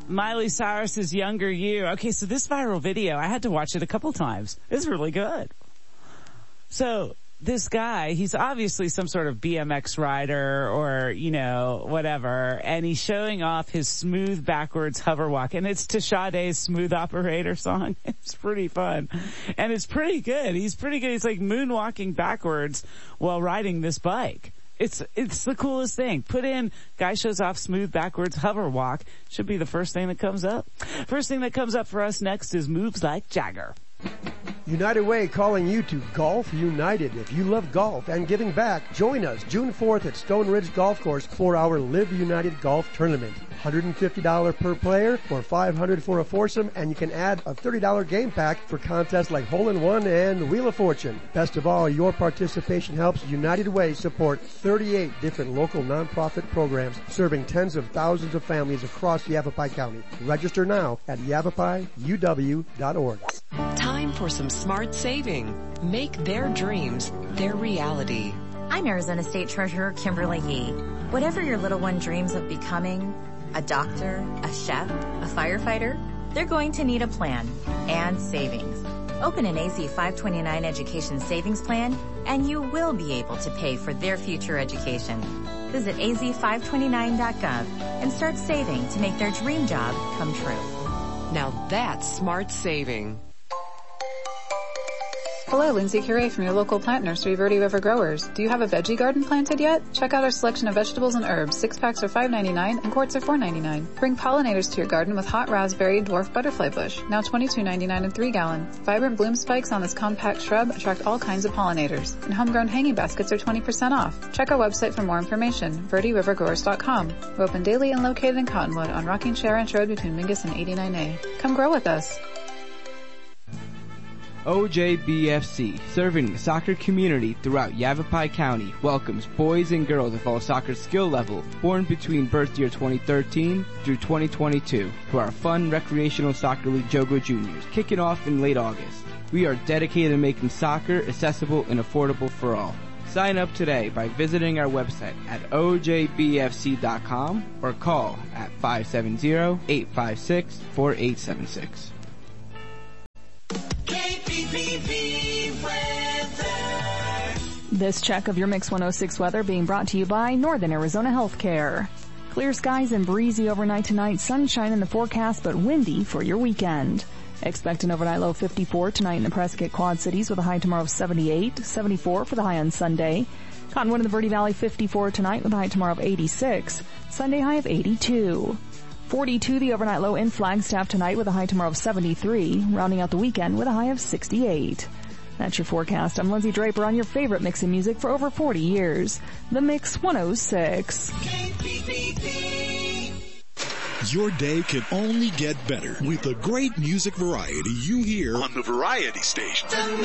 Miley Cyrus's Younger You. Okay, so this viral video, I had to watch it a couple times. It's really good. So this guy, he's obviously some sort of BMX rider or, whatever, and he's showing off his smooth backwards hover walk, and it's to Sade's Smooth Operator song. It's pretty fun. And it's pretty good. He's pretty good. He's like moonwalking backwards while riding this bike. It's the coolest thing. Put in, guy shows off smooth backwards hover walk. Should be the first thing that comes up. First thing that comes up for us next is Moves Like Jagger. United Way calling you to Golf United. If you love golf and giving back, join us June 4th at Stone Ridge Golf Course for our Live United Golf Tournament. $150 per player or $500 for a foursome, and you can add a $30 game pack for contests like Hole in One and Wheel of Fortune. Best of all, your participation helps United Way support 38 different local nonprofit programs serving tens of thousands of families across Yavapai County. Register now at yavapaiuw.org. Time for some smart saving. Make their dreams their reality. I'm Arizona State Treasurer Kimberly Yee. Whatever your little one dreams of becoming, a doctor, a chef, a firefighter, they're going to need a plan and savings. Open an AZ 529 education savings plan and you will be able to pay for their future education. Visit az529.gov and start saving to make their dream job come true. Now that's smart saving. Hello, Lindsay Curie from your local plant nursery, Verde River Growers. Do you have a veggie garden planted yet? Check out our selection of vegetables and herbs. 6-packs are $5.99 and quarts are $4.99. Bring pollinators to your garden with hot raspberry dwarf butterfly bush, now $22.99 in 3-gallon. Vibrant bloom spikes on this compact shrub attract all kinds of pollinators. And homegrown hanging baskets are 20% off. Check our website for more information, verderivergrowers.com. We're open daily and located in Cottonwood on Rocking Chair Ranch Road between Mingus and 89A. Come grow with us. OJBFC, serving the soccer community throughout Yavapai County, welcomes boys and girls of all soccer skill level born between birth year 2013 through 2022 to our fun recreational soccer league Jogo Juniors, kicking off in late August. We are dedicated to making soccer accessible and affordable for all. Sign up today by visiting our website at ojbfc.com or call at 570-856-4876. This check of your Mix 106 weather being brought to you by Northern Arizona Healthcare. Clear skies and breezy overnight tonight, sunshine in the forecast, but windy for your weekend. Expect an overnight low 54 tonight in the Prescott Quad Cities with a high tomorrow of 78, 74 for the high on Sunday. Cottonwood in the Verde Valley 54 tonight with a high tomorrow of 86, Sunday high of 82. 42 the overnight low in Flagstaff tonight with a high tomorrow of 73, rounding out the weekend with a high of 68. That's your forecast. I'm Lindsay Draper on your favorite mixing music for over 40 years. The Mix 106. Your day can only get better with the great music variety you hear on the Variety Station.